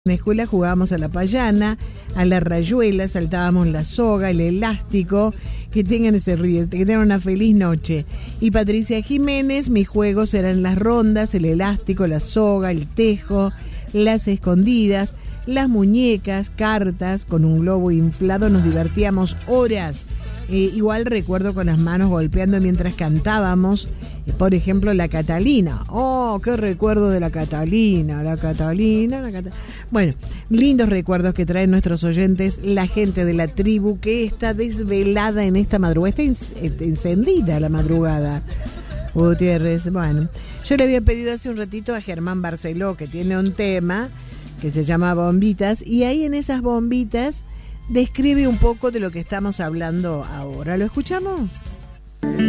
En la escuela jugábamos a la payana, a la rayuela, saltábamos la soga, el elástico. Que tengan ese río, que tengan una feliz noche. Y Patricia Jiménez, mis juegos eran las rondas, el elástico, la soga, el tejo, las escondidas, las muñecas, cartas, con un globo inflado nos divertíamos horas. Igual recuerdo con las manos golpeando mientras cantábamos, por ejemplo, la Catalina. ¡Oh, qué recuerdo de la Catalina! Bueno, lindos recuerdos que traen nuestros oyentes, la gente de la tribu que está desvelada en esta madrugada. Está encendida la madrugada. Gutiérrez, bueno. Yo le había pedido hace un ratito a Germán Barceló, que tiene un tema que se llama Bombitas, y ahí en esas bombitas describe un poco de lo que estamos hablando ahora. ¿Lo escuchamos?